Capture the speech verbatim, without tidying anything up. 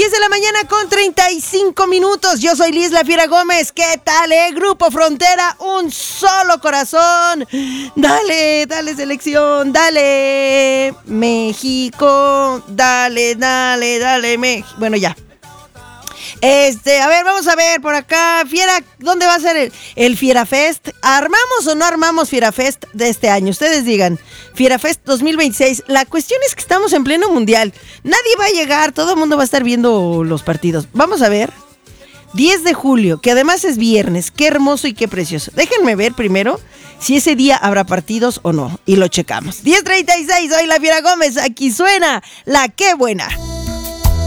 diez de la mañana con treinta y cinco minutos. Yo soy Liz La Fiera Gómez. ¿Qué tal, eh? Grupo Frontera, un solo corazón. Dale, dale selección, dale México. Dale, dale, dale México. Bueno, ya. Este, a ver, vamos a ver por acá. Fiera, ¿dónde va a ser el, el Fiera Fest? ¿Armamos o no armamos Fiera Fest de este año? Ustedes digan. Fiera Fest dos mil veintiséis. La cuestión es que estamos en pleno mundial. Nadie va a llegar, todo el mundo va a estar viendo los partidos. Vamos a ver. diez de julio, que además es viernes. Qué hermoso y qué precioso. Déjenme ver primero si ese día habrá partidos o no. Y lo checamos. diez treinta y seis, soy La Fiera Gómez. Aquí suena la Qué Buena.